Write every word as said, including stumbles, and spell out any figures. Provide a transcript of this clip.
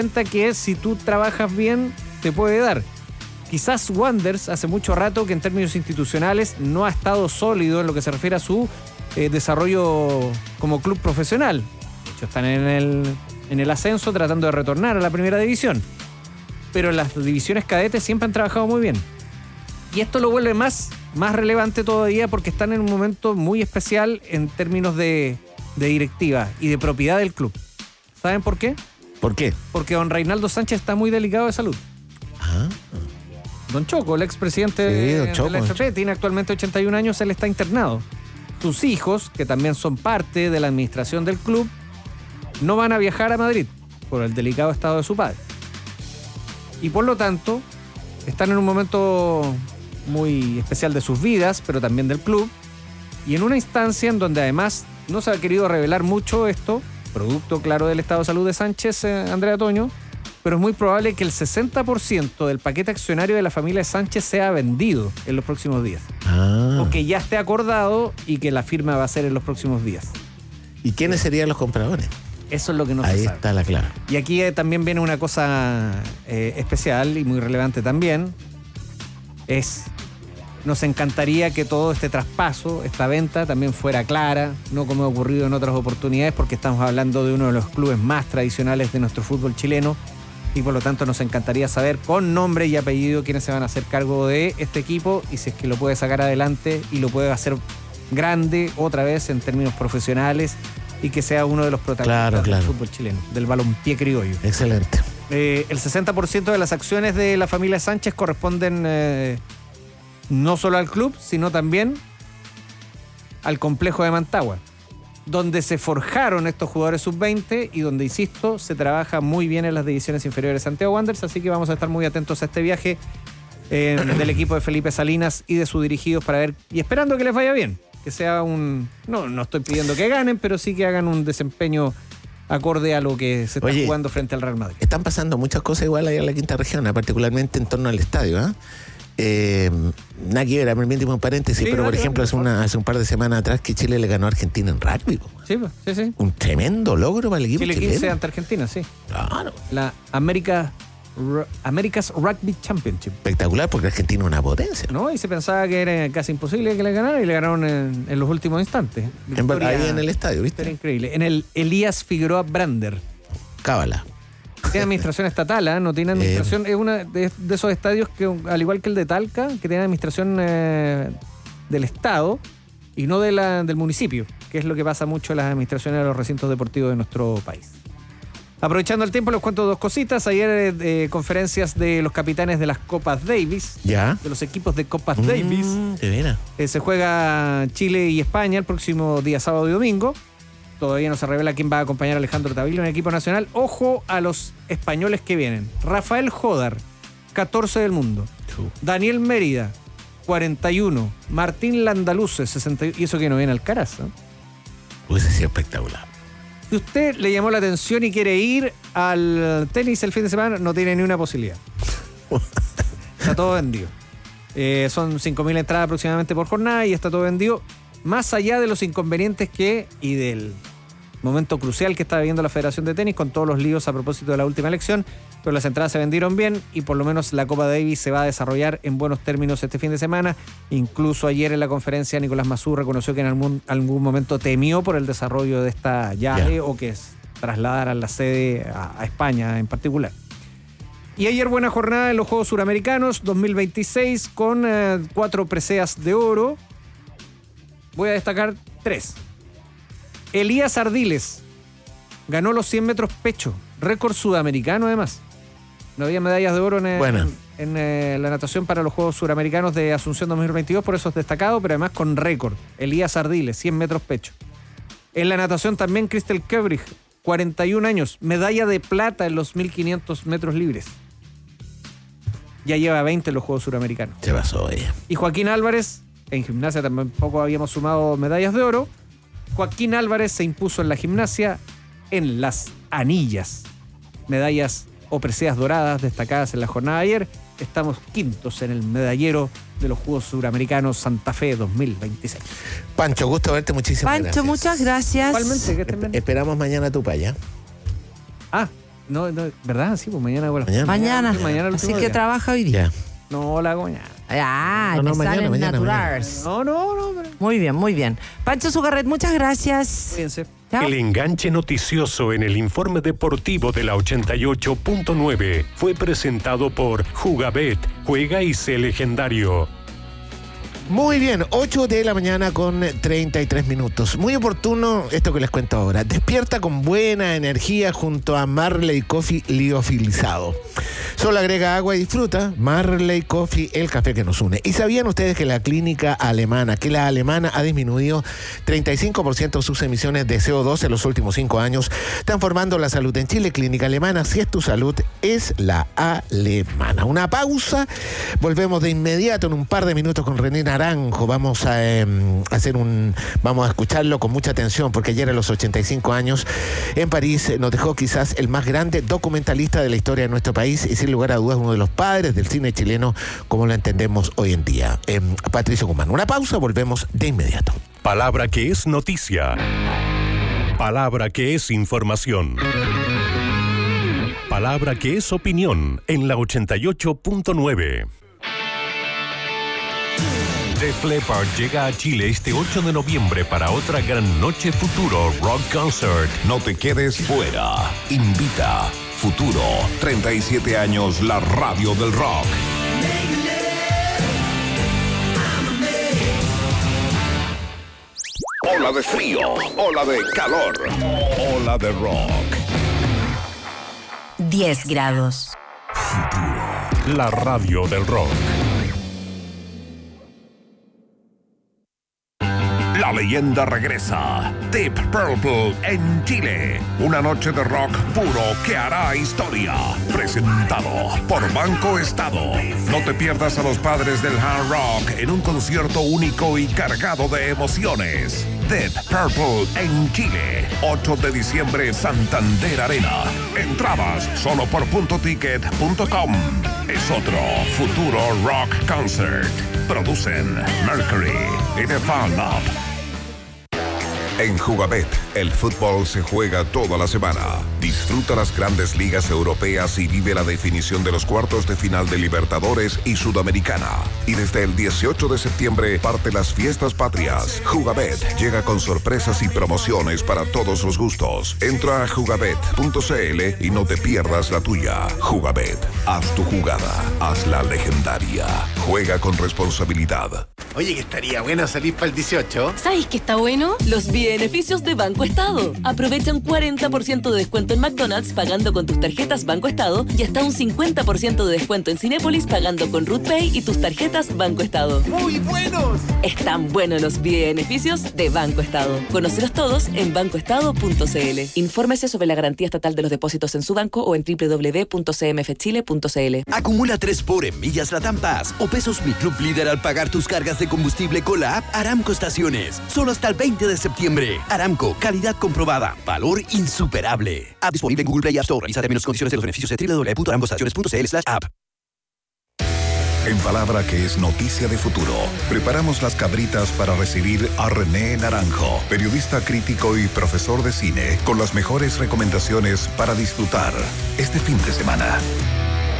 cuenta que si tú trabajas bien, te puede dar. Quizás Wanderers hace mucho rato que en términos institucionales no ha estado sólido en lo que se refiere a su eh, desarrollo como club profesional. De hecho, están en el, en el ascenso tratando de retornar a la primera división. Pero las divisiones cadetes siempre han trabajado muy bien. Y esto lo vuelve más, más relevante todavía porque están en un momento muy especial en términos de, de directiva y de propiedad del club. ¿Saben por qué? ¿Por qué? Porque don Reinaldo Sánchez está muy delicado de salud. Ah. Don Choco, el expresidente Sí, don de Choco, la F P, tiene actualmente ochenta y un años, él está internado. Sus hijos, que también son parte de la administración del club, no van a viajar a Madrid por el delicado estado de su padre. Y por lo tanto, están en un momento muy especial de sus vidas, pero también del club, y en una instancia en donde además no se ha querido revelar mucho esto, producto claro del estado de salud de Sánchez, eh, Andrea Toño, pero es muy probable que el sesenta por ciento del paquete accionario de la familia Sánchez sea vendido en los próximos días. Ah. O que ya esté acordado y que la firma va a ser en los próximos días. ¿Y quiénes serían los compradores? Eso es lo que no Ahí se sabe. está la clave. Y aquí eh, también viene una cosa eh, especial y muy relevante también. Es, nos encantaría que todo este traspaso, esta venta, también fuera clara, no como ha ocurrido en otras oportunidades, porque estamos hablando de uno de los clubes más tradicionales de nuestro fútbol chileno y por lo tanto nos encantaría saber con nombre y apellido quiénes se van a hacer cargo de este equipo y si es que lo puede sacar adelante y lo puede hacer grande otra vez en términos profesionales y que sea uno de los protagonistas Claro, claro. del fútbol chileno, del balompié criollo. Excelente. Eh, el sesenta por ciento de las acciones de la familia Sánchez corresponden eh, no solo al club, sino también al complejo de Mantagua, donde se forjaron estos jugadores sub veinte y donde, insisto, se trabaja muy bien en las divisiones inferiores de Santiago Wanderers, así que vamos a estar muy atentos a este viaje eh, del equipo de Felipe Salinas y de sus dirigidos para ver, y esperando que les vaya bien, que sea un... No, no estoy pidiendo que ganen, pero sí que hagan un desempeño acorde a lo que se está Oye, jugando frente al Real Madrid. Están pasando muchas cosas igual ahí en la quinta región, particularmente en torno al estadio. ¿eh? Eh, nada que ver, permíteme un paréntesis, Sí, pero por dale, ejemplo, dale, hace, una, hace un par de semanas atrás que Chile le ganó a Argentina en rugby. po. Sí, sí, sí. Un tremendo logro para el equipo Chile chileno. quince ante Argentina, sí. Claro. La América, America's Rugby Championship, Espectacular porque Argentina es una potencia. ¿no? Y se pensaba que era casi imposible que le ganaran y le ganaron en, en los últimos instantes. En, Victoria- ahí en el estadio, victoria ¿viste? increíble. En el Elías Figueroa Brander. Cábala. Tiene administración estatal, ¿eh? No tiene administración. Es uno de, de esos estadios que, al igual que el de Talca, que tiene administración eh, del Estado y no de la, del municipio, que es lo que pasa mucho en las administraciones de los recintos deportivos de nuestro país. Aprovechando el tiempo, les cuento dos cositas. Ayer, eh, conferencias de los capitanes de las Copas Davis, ¿Ya? de los equipos de Copas Mm, Davis. de veras. Eh, se juega Chile y España el próximo día sábado y domingo. Todavía no se revela quién va a acompañar a Alejandro Tavilo en el equipo nacional. Ojo a los españoles que vienen. Rafael Jodar, catorce del mundo. Chu. Daniel Mérida, cuarenta y uno. Martín Landaluce, sesenta y uno. Y eso que no viene Alcaraz, ¿no? Hubiese sido espectacular. Si usted le llamó la atención y quiere ir al tenis el fin de semana, no tiene ni una posibilidad. Está todo vendido. Eh, son cinco mil entradas aproximadamente por jornada y está todo vendido. Más allá de los inconvenientes que y del momento crucial que está viviendo la Federación de Tenis con todos los líos a propósito de la última elección, pero las entradas se vendieron bien y por lo menos la Copa Davis se va a desarrollar en buenos términos este fin de semana. Incluso ayer en la conferencia Nicolás Massú reconoció que en algún, algún momento temió por el desarrollo de esta llave Ya. o que es trasladaran la sede a, a España en particular. Y ayer buena jornada en los Juegos Suramericanos dos mil veintiséis con eh, cuatro preseas de oro. Voy a destacar tres. Elías Ardiles ganó los cien metros pecho, récord sudamericano además. No había medallas de oro en, Bueno. en, en, eh, la natación para los Juegos Suramericanos de Asunción dos mil veintidós, por eso es destacado, pero además con récord. Elías Ardiles, cien metros pecho. En la natación también Crystal Kebrich, cuarenta y un años, medalla de plata en los mil quinientos metros libres. Ya lleva veinte en los Juegos Suramericanos. Se pasó ella. Y Joaquín Álvarez, en gimnasia tampoco habíamos sumado medallas de oro. Joaquín Álvarez se impuso en la gimnasia en las anillas. Medallas o preseas doradas destacadas en la jornada de ayer. Estamos quintos en el medallero de los Juegos Suramericanos Santa Fe dos mil veintiséis. Pancho, gusto verte, muchísimas Pancho, gracias. muchas gracias. Igualmente, que estén bien. Esperamos mañana tu paya. Ah, No, no, ¿verdad? Sí, pues mañana hago la- Mañana. Mañana. Mañana el Así último que día. trabaja hoy día. Ya. No, la hago mañana. Ah, No, no, me mañana, salen mañana, naturales. No, no, no. Pero... Muy bien, muy bien. Pancho Zugarret, muchas gracias. Cuídense. Chao. El enganche noticioso en el informe deportivo de la ochenta y ocho punto nueve fue presentado por Jugabet. Juega y sé legendario. Muy bien, ocho de la mañana con treinta y tres minutos. Muy oportuno esto que les cuento ahora. Despierta con buena energía junto a Marley Coffee liofilizado. Solo agrega agua y disfruta. Marley Coffee, el café que nos une. ¿Y sabían ustedes que la clínica alemana, que la alemana ha disminuido treinta y cinco por ciento sus emisiones de C O dos en los últimos cinco años, transformando la salud en Chile? Clínica alemana, si es tu salud, es la alemana. Una pausa. Volvemos de inmediato en un par de minutos con René Naranjo. Vamos a eh, hacer un, vamos a escucharlo con mucha atención, porque ayer a los ochenta y cinco años en París eh, nos dejó quizás el más grande documentalista de la historia de nuestro país y sin lugar a dudas uno de los padres del cine chileno como lo entendemos hoy en día. Eh, Patricio Guzmán. Una pausa, volvemos de inmediato. Palabra que es noticia. Palabra que es información. Palabra que es opinión en la ochenta y ocho punto nueve. Def Leppard llega a Chile este ocho de noviembre para otra gran noche Futuro Rock Concert. No te quedes fuera. Invita Futuro. treinta y siete años, la radio del rock. Ola de frío, ola de calor, ola de rock. diez grados. La radio del rock. La leyenda regresa. Deep Purple en Chile. Una noche de rock puro que hará historia. Presentado por Banco Estado. No te pierdas a los padres del hard rock en un concierto único y cargado de emociones. Deep Purple en Chile. ocho de diciembre, Santander Arena. Entradas solo por punto ticket punto com. Es otro Futuro Rock Concert. Producen Mercury y The Fan Up. En Jugabet, el fútbol se juega toda la semana. Disfruta las grandes ligas europeas y vive la definición de los cuartos de final de Libertadores y Sudamericana. Y desde el dieciocho de septiembre parte las fiestas patrias. Jugabet llega con sorpresas y promociones para todos los gustos. Entra a jugabet punto cl y no te pierdas la tuya. Jugabet, haz tu jugada, hazla legendaria. Juega con responsabilidad. Oye, que estaría bueno salir para el dieciocho. ¿Sabes qué está bueno? Los beneficios de Banco Estado. Aprovecha un cuarenta por ciento de descuento en McDonald's pagando con tus tarjetas Banco Estado y hasta un cincuenta por ciento de descuento en Cinépolis pagando con Root Pay y tus tarjetas Banco Estado. ¡Muy buenos! Están buenos los beneficios de Banco Estado. Conócelos todos en banco estado punto cl. Infórmese sobre la garantía estatal de los depósitos en su banco o en doble u doble u doble u punto c m f chile punto c l. Acumula tres por en millas Latam Pass o pesos Mi Club Líder al pagar tus cargas de combustible con la app Aramco Estaciones. Solo hasta el veinte de septiembre. Aramco, calidad comprobada, valor insuperable. App disponible en Google Play y App Store. Revisa términos y condiciones de los beneficios de doble u doble u doble u punto aramcoestaciones punto cl slash app. En Palabra que es noticia de futuro, preparamos las cabritas para recibir a René Naranjo, periodista crítico y profesor de cine, con las mejores recomendaciones para disfrutar este fin de semana.